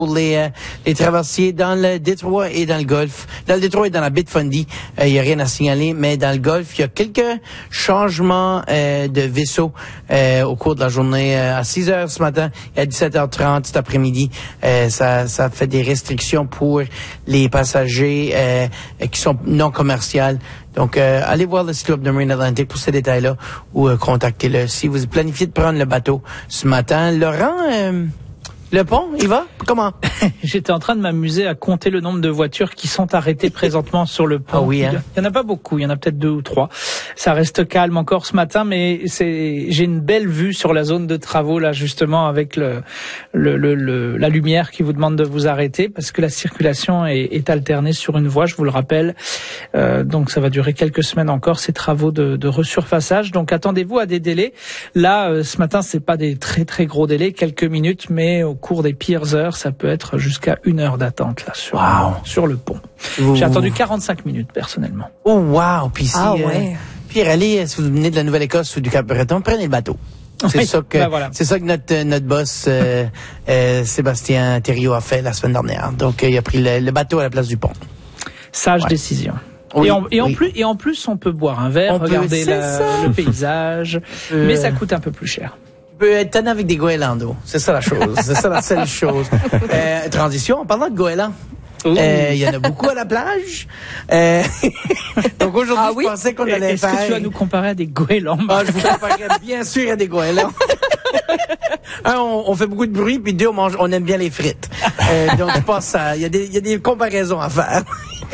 les traversiers dans le Détroit et dans le Golfe. Dans le Détroit et dans la baie de Fundy, il y a rien à signaler, mais dans le Golfe, il y a quelques changements de vaisseaux au cours de la journée. À 6 heures ce matin et à 17h30 cet après-midi, ça fait des restrictions pour les passagers qui sont non commerciaux. Donc, allez voir le site web de Marine Atlantic pour ces détails-là ou contactez-le. Si vous planifiez de prendre le bateau ce matin, Laurent... Le pont, il va? Comment? J'étais en train de m'amuser à compter le nombre de voitures qui sont arrêtées présentement sur le pont. Ah oui, hein? Il y en a pas beaucoup, il y en a peut-être 2 ou 3. Ça reste calme encore ce matin, mais j'ai une belle vue sur la zone de travaux là, justement, avec la lumière qui vous demande de vous arrêter parce que la circulation est alternée sur une voie, je vous le rappelle. Donc ça va durer quelques semaines encore, ces travaux de resurfaçage. Donc attendez-vous à des délais. Là, ce matin, c'est pas des très très gros délais, quelques minutes, mais au cours des pires heures, ça peut être jusqu'à 1 heure d'attente là sur le pont. J'ai attendu 45 minutes personnellement. Oh wow! Puis si, ouais. Puis allez, si vous venez de la Nouvelle-Écosse ou du Cap-Breton, prenez le bateau. C'est Oui, ça que voilà. c'est ça que notre boss Sébastien Thériault a fait la semaine dernière. Donc il a pris le bateau à la place du pont. Sage décision. Oui, et en plus, on peut boire un verre, regarder le paysage, mais ça coûte un peu plus cher. Tu peux être tanné avec des goélands d'eau. C'est ça la chose. C'est ça la seule chose. Transition, en parlant de goélands. Il y en a beaucoup à la plage. Donc aujourd'hui, je pensais qu'on allait faire... Est-ce que tu vas nous comparer à des goélands? Je vous comparerais bien sûr à des goélands. Un, on fait beaucoup de bruit, puis deux, on aime bien les frites. Donc je pense il y a des comparaisons à faire.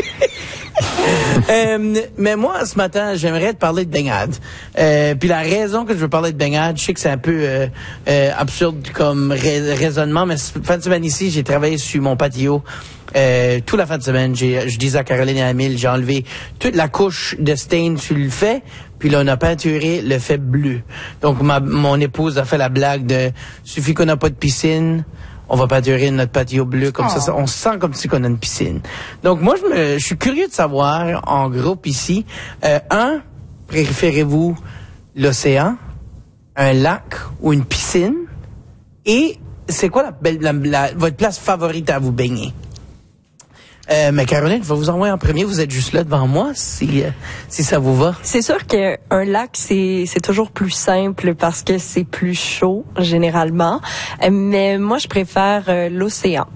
Mais moi, ce matin, j'aimerais te parler de baignade. Puis la raison que je veux parler de baignade, je sais que c'est un peu absurde comme raisonnement, mais fin de semaine ici, j'ai travaillé sur mon patio. Toute la fin de semaine, je disais à Caroline et à Emile, j'ai enlevé toute la couche de stain sur le fait, puis là, on a peinturé le fait bleu. Donc, mon épouse a fait la blague de, suffit qu'on n'a pas de piscine, on va peinturer notre patio bleu, comme ça, on se sent comme si qu'on a une piscine. Donc, moi, je suis curieux de savoir, en groupe ici, préférez-vous l'océan, un lac ou une piscine? Et c'est quoi votre place favorite à vous baigner? Mais Caroline, je vais vous envoyer en premier. Vous êtes juste là devant moi, si ça vous va. C'est sûr qu'un lac, c'est toujours plus simple parce que c'est plus chaud, généralement. Mais moi, je préfère l'océan.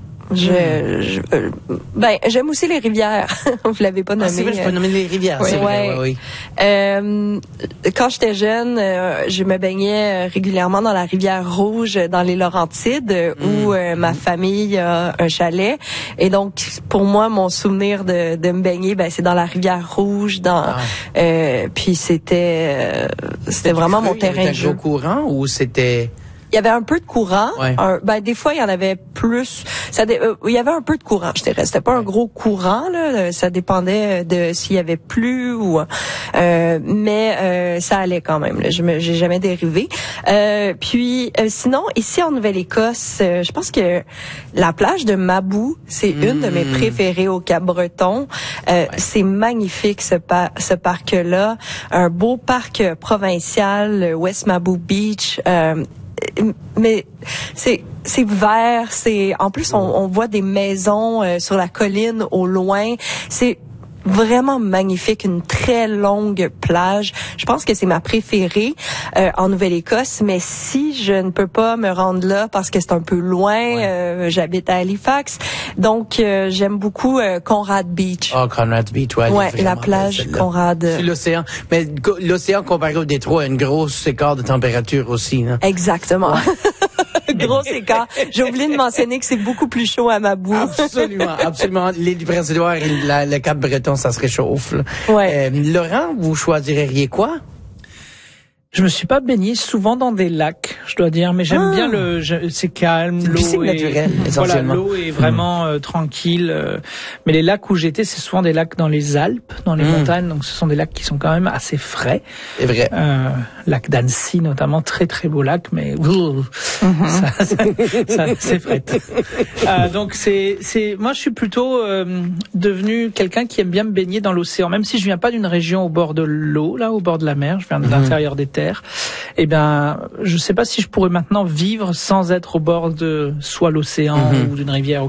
J'aime aussi les rivières. Vous l'avez pas nommé. C'est vrai, je peux nommer les rivières. C'est vrai, oui. Quand j'étais jeune, je me baignais régulièrement dans la rivière Rouge, dans les Laurentides, où ma famille a un chalet. Et donc, pour moi, mon souvenir de me baigner, c'est dans la rivière Rouge. Puis c'était vraiment mon terrain de jeu. C'était un gros courant ou c'était... Il y avait un peu de courant. Ouais. Des fois, il y en avait plus. Il y avait un peu de courant, je dirais. C'était pas un gros courant, là. Ça dépendait de s'il y avait plus ou. Mais ça allait quand même. Là. J'ai jamais dérivé. Puis sinon, ici en Nouvelle-Écosse, je pense que la plage de Mabou, c'est une de mes préférées au Cap-Breton. C'est magnifique ce parc-là. Un beau parc provincial, West Mabou Beach. Mais c'est vert, en plus on voit des maisons sur la colline au loin. C'est vraiment magnifique, une très longue plage. Je pense que c'est ma préférée en Nouvelle-Écosse, mais si je ne peux pas me rendre là parce que c'est un peu loin, j'habite à Halifax, donc j'aime beaucoup Conrad Beach. Oh, Conrad Beach, ouais, la plage Conrad. C'est l'océan, mais l'océan comparé au Détroit a une grosse écart de température aussi, là. Exactement. Gros écart. J'ai oublié de mentionner que c'est beaucoup plus chaud à Mabou. Absolument. L'île du Prince-Édouard et le Cap-Breton, ça se réchauffe. Là. Ouais. Laurent, vous choisiriez quoi? Je me suis pas baigné souvent dans des lacs, je dois dire, mais j'aime bien c'est calme, l'eau est naturelle, essentiellement. Voilà, l'eau est vraiment tranquille. Mais les lacs où j'étais, c'est souvent des lacs dans les Alpes, dans les montagnes, donc ce sont des lacs qui sont quand même assez frais. C'est vrai. Lac d'Annecy notamment, très très beau lac, mais ça c'est frais. Donc moi je suis plutôt devenu quelqu'un qui aime bien me baigner dans l'océan, même si je viens pas d'une région au bord de l'eau, là, au bord de la mer, je viens de l'intérieur des terres. Eh bien, je sais pas si je pourrais maintenant vivre sans être au bord de soit l'océan ou d'une rivière.